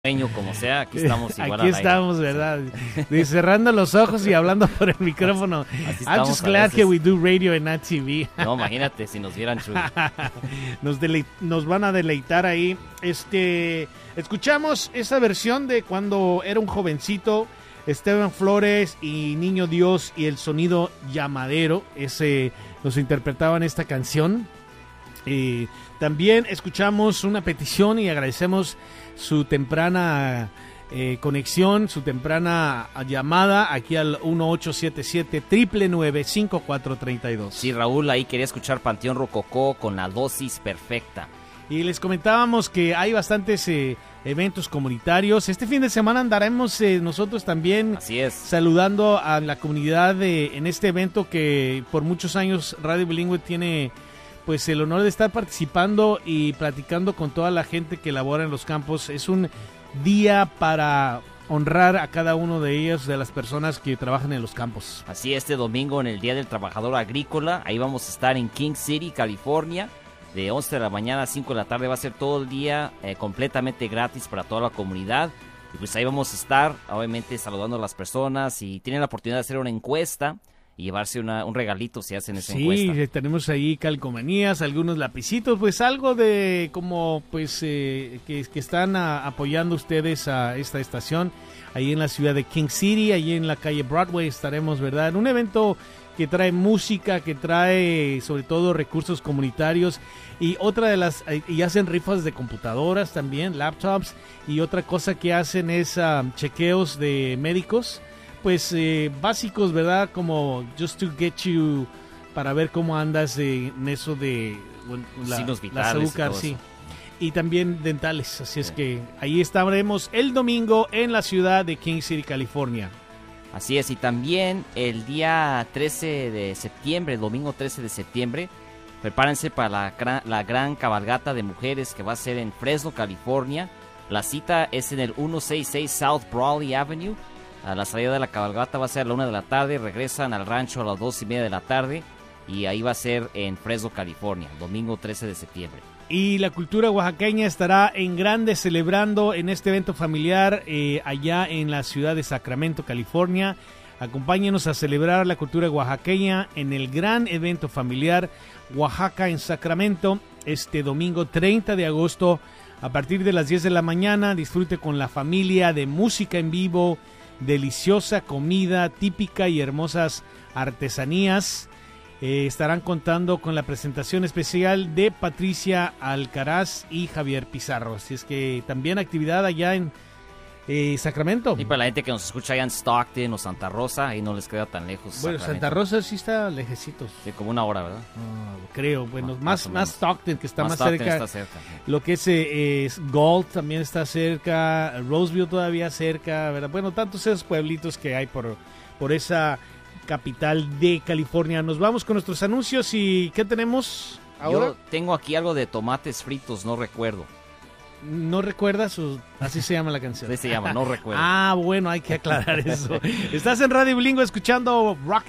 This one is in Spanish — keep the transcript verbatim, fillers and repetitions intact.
Como sea, aquí estamos igual. Aquí estamos, ¿verdad? Y cerrando los ojos y hablando por el micrófono. Así I'm just glad que we do radio and not T V. No, imagínate si nos vieran Chuy. nos, deleit- nos van a deleitar ahí. Este, escuchamos esa versión de cuando era un jovencito, Esteban Flores y Niño Dios y el sonido llamadero. Ese nos interpretaban esta canción. Y también escuchamos una petición y agradecemos su temprana eh, conexión, su temprana llamada aquí al uno ocho siete siete, nueve nueve nueve, cinco cuatro tres dos. Sí, Raúl, ahí quería escuchar Panteón Rococó con La Dosis Perfecta. Y les comentábamos que hay bastantes eh, eventos comunitarios. Este fin de semana andaremos eh, nosotros también Así es. saludando a la comunidad de, en este evento que por muchos años Radio Bilingüe tiene pues el honor de estar participando y platicando con toda la gente que labora en los campos. Es un día para honrar a cada uno de ellos, de las personas que trabajan en los campos. Así, este domingo en el Día del Trabajador Agrícola, ahí vamos a estar en King City, California, de once de la mañana a cinco de la tarde. Va a ser todo el día eh, completamente gratis para toda la comunidad. Y pues ahí vamos a estar, obviamente, saludando a las personas, y tienen la oportunidad de hacer una encuesta y llevarse una, un regalito si hacen esa sí, encuesta. Sí, tenemos ahí calcomanías, algunos lapicitos, pues algo de como pues eh, que, que están a, apoyando ustedes a esta estación ahí en la ciudad de King City, ahí en la calle Broadway estaremos, ¿verdad? En un evento que trae música, que trae sobre todo recursos comunitarios, y otra de las, y hacen rifas de computadoras también, laptops, y otra cosa que hacen es um, chequeos de médicos, pues eh, básicos, ¿verdad? Como just to get you, para ver cómo andas eh, en eso de bueno, la, signos vitales, la azúcar, y todo sí. eso. Y también dentales, así es Sí. que ahí estaremos el domingo en la ciudad de King City, California. Así es, y también el día trece de septiembre, el domingo trece de septiembre, prepárense para la gran, la gran cabalgata de mujeres que va a ser en Fresno, California. La cita es en el ciento sesenta y seis South Brawley Avenue. A la salida de la cabalgata va a ser a la una de la tarde, regresan al rancho a las dos y media de la tarde, y ahí va a ser en Fresno, California, domingo trece de septiembre. Y la cultura oaxaqueña estará en grande celebrando en este evento familiar eh, allá en la ciudad de Sacramento, California. Acompáñenos a celebrar la cultura oaxaqueña en el gran evento familiar Oaxaca en Sacramento este domingo treinta de agosto a partir de las diez de la mañana. Disfrute con la familia de música en vivo, deliciosa comida típica y hermosas artesanías. Eh, estarán contando con la presentación especial de Patricia Alcaraz y Javier Pizarro. Así es que también actividad allá en eh, Sacramento. Y para la gente que nos escucha allá en Stockton o Santa Rosa, ahí no les queda tan lejos. Bueno, Sacramento. Santa Rosa sí está lejecitos. Sí, como una hora, ¿verdad? Oh, creo, bueno, Más- más, más o más menos. Stockton, que está más, Stockton cerca. está cerca, sí. Lo que es, eh, es Galt también está cerca, Roseville todavía cerca, ¿verdad? Bueno, tantos esos pueblitos que hay por, por esa capital de California. Nos vamos con nuestros anuncios y ¿qué tenemos ahora? Yo tengo aquí algo de tomates fritos, no recuerdo. ¿No recuerdas? O así se llama la canción. Así se llama, no recuerdo. Ah, bueno, hay que aclarar eso. Estás en Radio Bilingüe escuchando Rock